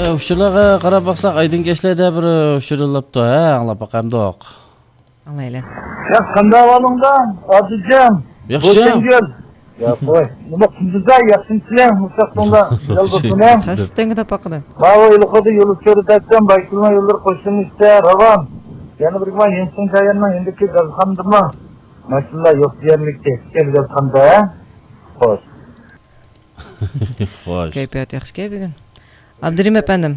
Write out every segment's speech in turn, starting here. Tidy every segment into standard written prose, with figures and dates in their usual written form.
Uşulağa qarab baxsaq aydın keçlərdə bir uşurulubdu, hə, anlap baxamdıq. Anlayla. Ya qanday valыңdan, adıcam. Yaxşıyam. Ya qoy. Nima qildinglar, yaxshimisiz? Mustaqilda yoldaşım. Tasdenge de pakıdı. Baba ilqidi yo'l ko'rsatdim, baykulma yo'llar qo'shilmoqda, ravon. Yana bir gün yensin tayyorman, endiki gazxandimi? Mashina yo'q yerlikda, kelganda. Xo'sh. Xo'sh. Keyfiyat yaxshi ki bugün. Abdurrahim efendim.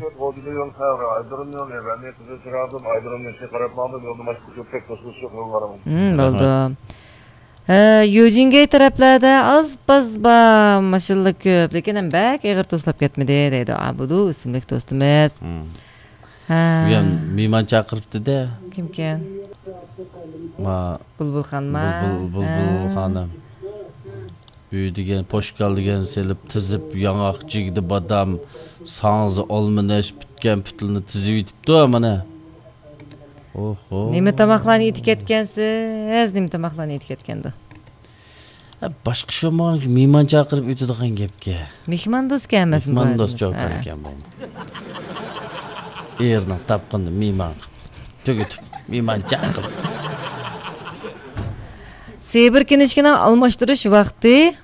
Oldu. Eugene taraflarda az ba maşallah köp. Lekin hem bek eğer toslap ketmedi deydi. Abudu isimlik dostumuz. Bugün meyman chaqiribdi de. Kimken? Bulbul xanma. Bulbul xanım. Büyüdügen, poşkal degen selip tizip, yanaq jigdi badam, sağızı olmuneş, bitken pütülünü tizip yitipdi o mana. Oho. Nime tamaklarını etiketkensiz, nime tamaklarını etiketkendi. Başka şu olmagan ki, meyman chaqirib ötüdigan gepke. Mehman dost gelmez mi? Mehman dost çok ekan bu. Erni tapqindi meyman. Tugutib, meyman chaqirib. Sebir kinişkini almashtirish vaqti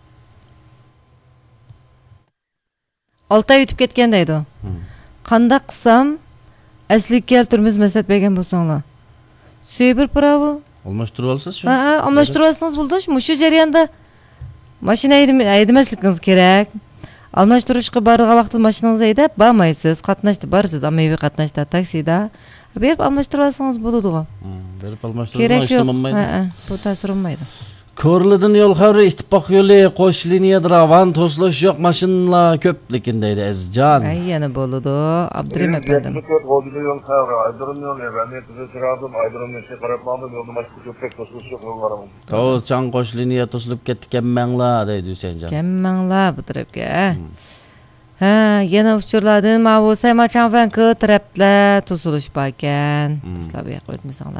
6 ay o'tib ketgandaydi u. Qanday qilsam asli keltirimiz masatmagan bo'lsanglar. Sebir pravo. Almashtirib olsiz shu? Ha, almashtirib olsangiz bo'ldi. Shu jarayonda mashina haydamasligingiz kerak. Almashtirishga borgan vaqtda mashinangizni haydab bormaysiz, qatnashda borsiz, ammaviy qatnashda, taksida. Berib almashtirib olsangiz bo'ladi. Berib almashtirib olmaydi. Ha, bu ta'sir olmaydi. Ko'rlidan yo'l xavri ittifoq yo'li qo'sh liniyada ravan to'slash yo'q mashinalar ko'p lekin deydi Azizjon. Ay yana bo'ladi. Abdurrahim efendim. To'scan qo'sh liniya to'silib ketdi kemmanglar deydi Husaynjon. Kemmanglar bu tarafga. Ha, yana uchurlardan ma bu Saymalchan van taraflar to'silish bor ekan. Sizlar bu yoqqa o'tmasanglar.